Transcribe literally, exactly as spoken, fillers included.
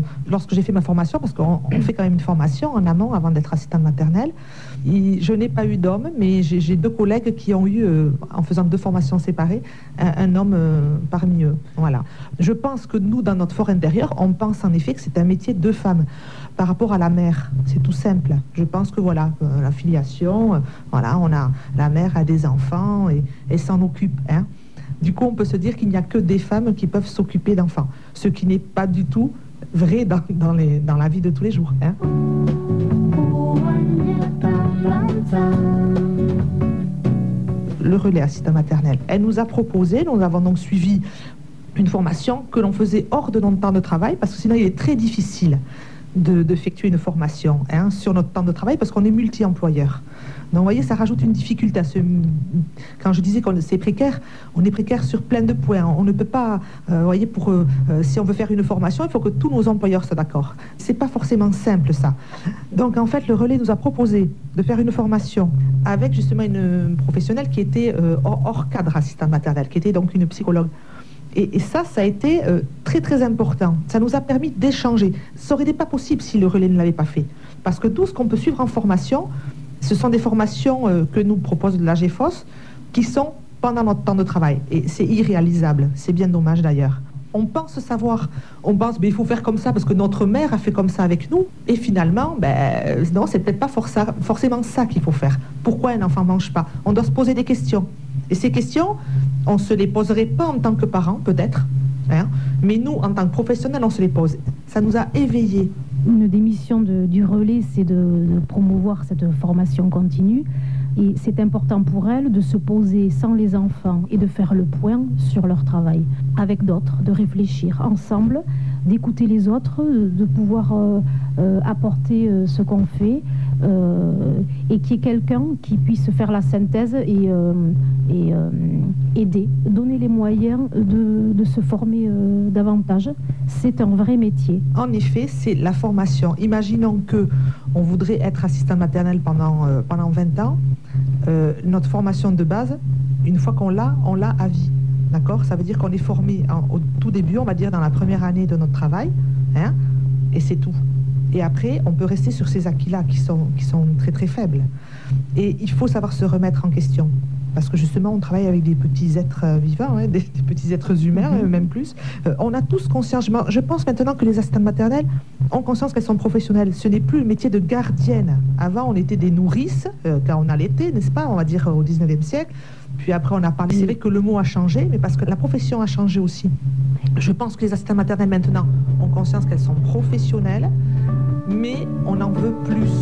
lorsque j'ai fait ma formation, parce qu'on on fait quand même une formation en amont avant d'être assistante maternelle, et je n'ai pas eu d'homme, mais j'ai, j'ai deux collègues qui ont eu, euh, en faisant deux formations séparées, un, un homme euh, parmi eux. Voilà. Je pense que nous, dans notre fort intérieur, on pense en effet que c'est un métier de femme. Par rapport à la mère, c'est tout simple. Je pense que voilà, euh, la filiation, euh, voilà, on a la mère a des enfants et elle s'en occupe. Hein. Du coup, on peut se dire qu'il n'y a que des femmes qui peuvent s'occuper d'enfants, ce qui n'est pas du tout vrai dans, dans, les, dans la vie de tous les jours. Hein. Le relais assistant maternel, elle nous a proposé, nous avons donc suivi une formation que l'on faisait hors de notre temps de travail, parce que sinon il est très difficile de, d'effectuer une formation hein, sur notre temps de travail, parce qu'on est multi-employeur. Donc vous voyez, ça rajoute une difficulté à ce... Quand je disais que c'est précaire, on est précaire sur plein de points. On ne peut pas, euh, vous voyez, pour, euh, si on veut faire une formation, il faut que tous nos employeurs soient d'accord. C'est pas forcément simple ça. Donc en fait, le relais nous a proposé de faire une formation avec justement une professionnelle qui était euh, hors, hors cadre assistante maternelle, qui était donc une psychologue. Et, et ça, ça a été euh, très très important. Ça nous a permis d'échanger. Ça n'aurait été pas possible si le relais ne l'avait pas fait. Parce que tout ce qu'on peut suivre en formation, ce sont des formations euh, que nous propose l'A G F O S qui sont pendant notre temps de travail. Et c'est irréalisable. C'est bien dommage d'ailleurs. On pense savoir, on pense, ben, il faut faire comme ça parce que notre mère a fait comme ça avec nous. Et finalement, ben, non, c'est peut-être pas força, forcément ça qu'il faut faire. Pourquoi un enfant ne mange pas? On doit se poser des questions. Et ces questions, on ne se les poserait pas en tant que parents, peut-être. Hein, mais nous, en tant que professionnels, on se les pose. Ça nous a éveillés. Une des missions de, du relais, c'est de, de promouvoir cette formation continue. Et c'est important pour elle de se poser sans les enfants et de faire le point sur leur travail avec d'autres, de réfléchir ensemble, d'écouter les autres, de pouvoir euh, euh, apporter euh, ce qu'on fait euh, et qu'il y ait quelqu'un qui puisse faire la synthèse et, euh, et euh, aider, donner les moyens de, de se former euh, davantage. C'est un vrai métier. En effet, c'est la formation. Imaginons que on voudrait être assistant maternel pendant, euh, pendant vingt ans. Euh, notre formation de base, une fois qu'on l'a, on l'a à vie. D'accord ? Ça veut dire qu'on est formé en, au tout début, on va dire dans la première année de notre travail, hein, et c'est tout. Et après, on peut rester sur ces acquis-là qui sont, qui sont très très faibles. Et il faut savoir se remettre en question. Parce que justement, on travaille avec des petits êtres euh, vivants, hein, des, des petits êtres humains, mm-hmm. euh, même plus. Euh, on a tous conscience, je, je pense maintenant que les assistantes maternelles ont conscience qu'elles sont professionnelles. Ce n'est plus le métier de gardienne. Avant, on était des nourrices, euh, quand on allaitait, n'est-ce pas, on va dire au dix-neuvième siècle. Puis après, on a parlé, c'est vrai que le mot a changé, mais parce que la profession a changé aussi. Je pense que les assistantes maternelles maintenant ont conscience qu'elles sont professionnelles, mais on en veut plus.